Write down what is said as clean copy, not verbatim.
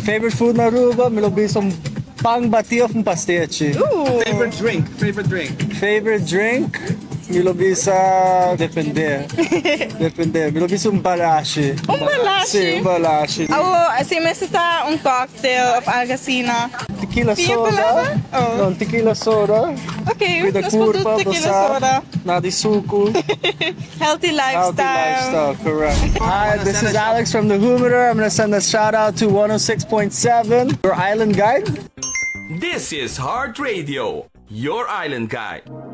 Favorite food na Aruba? Me lo bisong pang batio com pastete. Favorite drink? Favorite drink? Me lo bisa depende. Depende. Me lo bisa balashi. Balashi? Sim, balashi. Assim, mas está cocktail of Algacina. Tequila Tinha soda? palavra? Não, tequila soda. Ok, With a nós curva, produto tequila soda. nada de suco. Healthy lifestyle. Healthy lifestyle, correct. Hi, this is Alex from the Humidor. I'm going to send a shout out to 106.7, your island guide. This is Heart Radio, your island guide.